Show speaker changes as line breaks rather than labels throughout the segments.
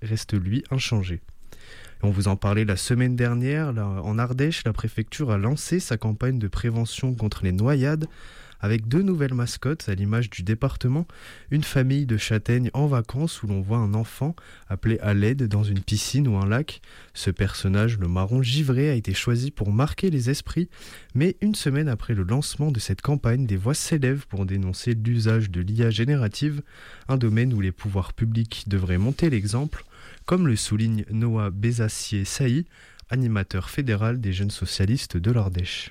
reste lui inchangé. On vous en parlait la semaine dernière, en Ardèche, la préfecture a lancé sa campagne de prévention contre les noyades avec 2 nouvelles mascottes à l'image du département, une famille de châtaignes en vacances où l'on voit un enfant appelé à l'aide dans une piscine ou un lac. Ce personnage, le marron givré, a été choisi pour marquer les esprits, mais une semaine après le lancement de cette campagne, des voix s'élèvent pour dénoncer l'usage de l'IA générative, un domaine où les pouvoirs publics devraient monter l'exemple, comme le souligne Noah Bézassier-Sailly, animateur fédéral des jeunes socialistes de l'Ardèche.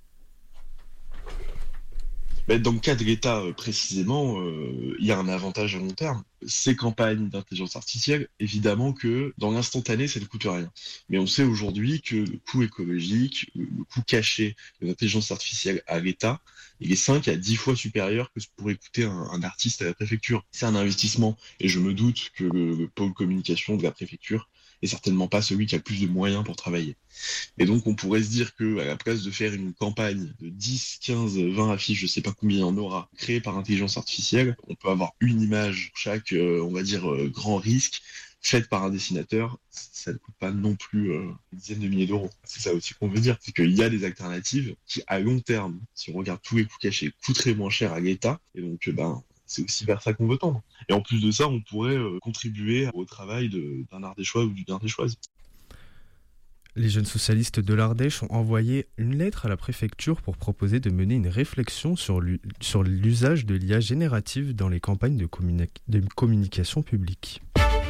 Dans le cas de l'État, précisément, il y a un avantage à long terme. Ces campagnes d'intelligence artificielle, évidemment que dans l'instantané, ça ne coûte rien. Mais on sait aujourd'hui que le coût écologique, le coût caché de l'intelligence artificielle à l'État, il est 5 à 10 fois supérieur que ce que pourrait coûter un artiste à la préfecture. C'est un investissement et je me doute que le pôle communication de la préfecture est certainement pas celui qui a le plus de moyens pour travailler. Et donc on pourrait se dire que à la place de faire une campagne de 10, 15, 20 affiches, je sais pas combien il y en aura, créées par intelligence artificielle, on peut avoir une image pour chaque, on va dire, grand risque, faite par un dessinateur, ça ne coûte pas non plus des dizaines de milliers d'euros. C'est ça aussi qu'on veut dire, c'est qu'il y a des alternatives qui, à long terme, si on regarde tous les coûts cachés, coûteraient moins cher à l'État, et donc c'est aussi vers ça qu'on veut tendre. Et en plus de ça, on pourrait contribuer au travail d'un Ardéchois ou d'une Ardéchoise.
Les jeunes socialistes de l'Ardèche ont envoyé une lettre à la préfecture pour proposer de mener une réflexion sur l'usage de l'IA générative dans les campagnes de communication publique.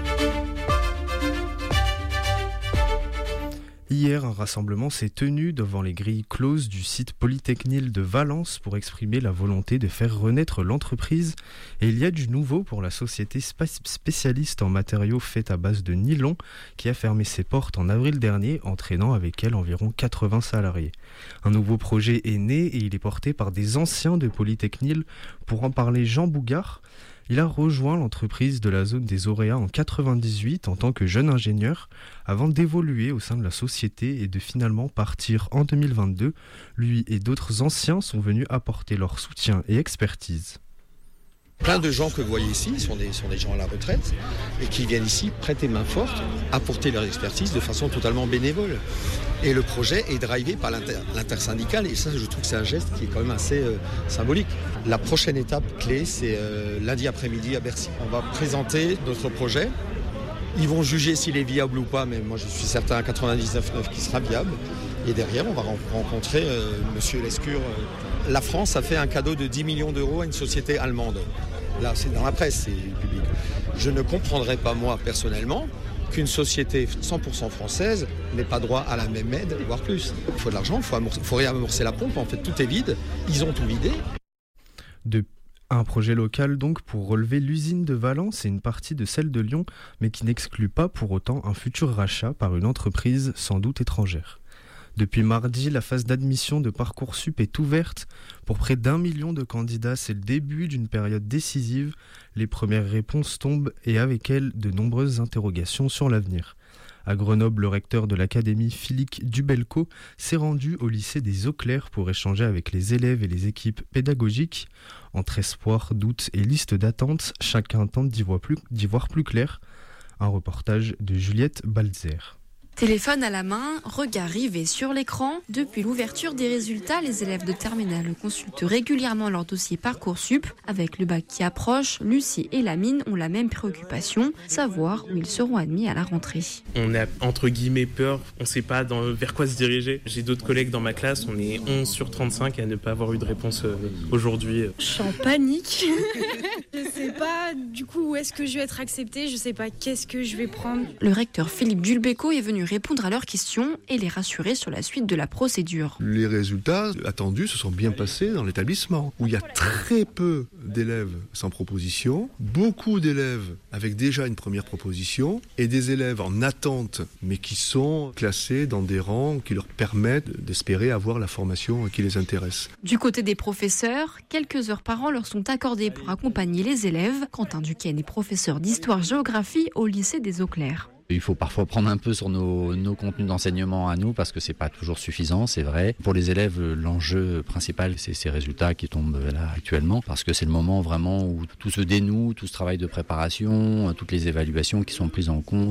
Hier, un rassemblement s'est tenu devant les grilles closes du site Polytechnil de Valence pour exprimer la volonté de faire renaître l'entreprise. Et il y a du nouveau pour la société spécialiste en matériaux faits à base de nylon qui a fermé ses portes en avril dernier, entraînant avec elle environ 80 salariés. Un nouveau projet est né et il est porté par des anciens de Polytechnil. Pour en parler, Jean Bougard. Il a rejoint l'entreprise de la zone des Auréas en 1998 en tant que jeune ingénieur avant d'évoluer au sein de la société et de finalement partir en 2022. Lui et d'autres anciens sont venus apporter leur soutien et expertise.
Plein de gens que vous voyez ici sont des gens à la retraite et qui viennent ici prêter main forte, apporter leur expertise de façon totalement bénévole. Et le projet est drivé par l'intersyndicale et ça, je trouve que c'est un geste qui est quand même assez symbolique. La prochaine étape clé, c'est lundi après-midi à Bercy. On va présenter notre projet. Ils vont juger s'il est viable ou pas, mais moi je suis certain à 99,9 qu'il sera viable. Et derrière, on va rencontrer Monsieur Lescure. La France a fait un cadeau de 10 millions d'euros à une société allemande. Là, c'est dans la presse, c'est public. Je ne comprendrais pas, moi, personnellement, qu'une société 100% française n'ait pas droit à la même aide, voire plus. Il faut de l'argent, il faut réamorcer la pompe. En fait, tout est vide. Ils ont tout vidé.
Un projet local donc pour relever l'usine de Valence et une partie de celle de Lyon, mais qui n'exclut pas pour autant un futur rachat par une entreprise sans doute étrangère. Depuis mardi, la phase d'admission de Parcoursup est ouverte pour près d'1 million de candidats. C'est le début d'une période décisive. Les premières réponses tombent et avec elles de nombreuses interrogations sur l'avenir. À Grenoble, le recteur de l'académie, Philippe Dubelco, s'est rendu au lycée des Eaux Claires pour échanger avec les élèves et les équipes pédagogiques. Entre espoir, doute et liste d'attente, chacun tente d'y voir plus clair. Un reportage de Juliette Balzer.
Téléphone à la main, regard rivé sur l'écran. Depuis l'ouverture des résultats, les élèves de terminale consultent régulièrement leur dossier Parcoursup. Avec le bac qui approche, Lucie et Lamine ont la même préoccupation, savoir où ils seront admis à la rentrée.
On a entre guillemets peur, on ne sait pas vers quoi se diriger. J'ai d'autres collègues dans ma classe, on est 11 sur 35 à ne pas avoir eu de réponse aujourd'hui.
Je suis en panique. Je sais pas du coup où est-ce que je vais être acceptée, je sais pas qu'est-ce que je vais prendre.
Le recteur Philippe Dubelco est venu répondre à leurs questions et les rassurer sur la suite de la procédure.
Les résultats attendus se sont bien passés dans l'établissement, où il y a très peu d'élèves sans proposition, beaucoup d'élèves avec déjà une première proposition, et des élèves en attente, mais qui sont classés dans des rangs qui leur permettent d'espérer avoir la formation qui les intéresse.
Du côté des professeurs, quelques heures par an leur sont accordées pour accompagner les élèves. Quentin Duquesne est professeur d'histoire-géographie au lycée des Eaux Claires.
Il faut parfois prendre un peu sur nos contenus d'enseignement à nous parce que c'est pas toujours suffisant, c'est vrai. Pour les élèves, l'enjeu principal, c'est ces résultats qui tombent là actuellement parce que c'est le moment vraiment où tout se dénoue, tout ce travail de préparation, toutes les évaluations qui sont prises en compte.